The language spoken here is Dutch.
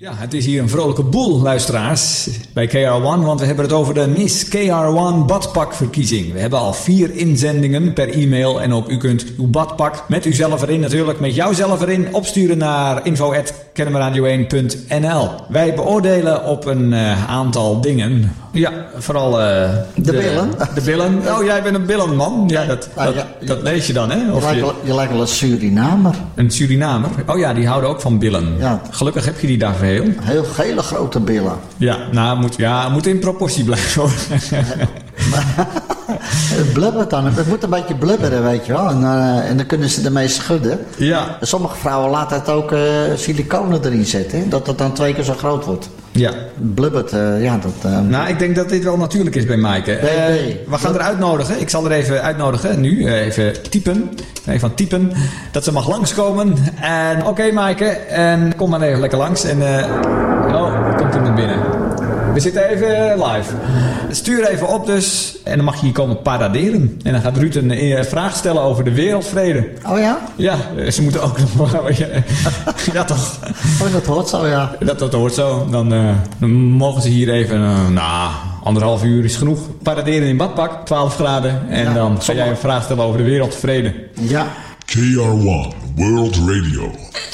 Ja, het is hier een vrolijke boel, luisteraars, bij KR1, want we hebben het over de Miss KR1 badpakverkiezing. We hebben al 4 inzendingen per e-mail en ook u kunt uw badpak met uzelf erin, natuurlijk met jouzelf erin, opsturen naar info@kennemerradio1.nl. Wij beoordelen op een aantal dingen. Ja, vooral de billen. De billen. Oh, jij bent een billenman. Ja, dat lees je dan, hè? Of je lijkt wel een Surinamer. Een Surinamer? Oh ja, die houden ook van billen. Ja. Gelukkig heb je die daar veel. Heel hele grote billen. Ja, nou, moet in proportie blijven, hoor. Het blubbert dan. Het moet een beetje blubberen, weet je wel. En dan kunnen ze ermee schudden. Ja. Sommige vrouwen laten het ook siliconen erin zetten. Hè? Dat het dan 2 keer zo groot wordt. Ja. Blubbert, Nou, ik denk dat dit wel natuurlijk is bij Maaike. We gaan er uitnodigen. Ik zal er even uitnodigen nu. Even typen. Even aan typen. Dat ze mag langskomen. En oké, Maaike. En kom maar even lekker langs. En er komt iemand binnen. We zitten even live. Stuur even op dus. En dan mag je hier komen paraderen. En dan gaat Ruud een vraag stellen over de wereldvrede. Oh ja? Ja, ze moeten ook nog... ja, toch? Oh, dat hoort zo, ja. Dat hoort zo. Dan mogen ze hier even... 1,5 uur is genoeg. Paraderen in badpak, 12 graden. En dan ga jij een vraag stellen over de wereldvrede. Ja. KR1 World Radio.